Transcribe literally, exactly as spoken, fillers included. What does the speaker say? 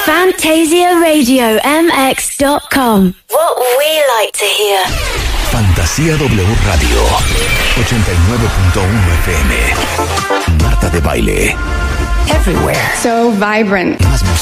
Fantasia Radio M X dot com. What we like to hear. Fantasía W Radio ochenta y nueve punto uno F M. Marta de Baile. Everywhere. So vibrant. Más